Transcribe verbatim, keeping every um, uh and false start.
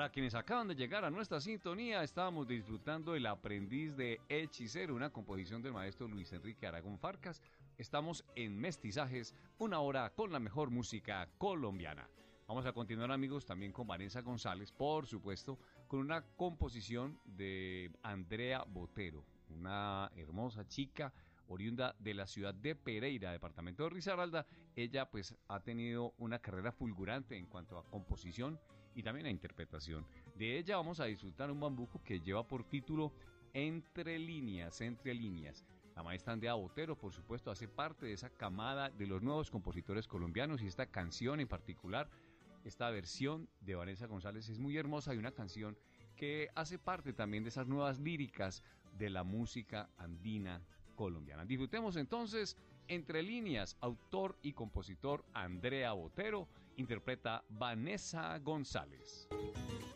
Para quienes acaban de llegar a nuestra sintonía, estábamos disfrutando El aprendiz de hechicero, una composición del maestro Luis Enrique Aragón Farcas. Estamos en Mestizajes, una hora con la mejor música colombiana. Vamos a continuar, amigos, también con Vanessa González, por supuesto, con una composición de Andrea Botero, una hermosa chica oriunda de la ciudad de Pereira, departamento de Risaralda. Ella pues ha tenido una carrera fulgurante en cuanto a composición y también a interpretación. De ella vamos a disfrutar un bambuco que lleva por título Entre líneas, entre líneas. La maestra Andrea Botero, por supuesto, hace parte de esa camada de los nuevos compositores colombianos, y esta canción en particular, esta versión de Vanessa González, es muy hermosa y una canción que hace parte también de esas nuevas líricas de la música andina colombiana. Disfrutemos entonces Entre líneas, autor y compositor Andrea Botero, interpreta Vanessa González.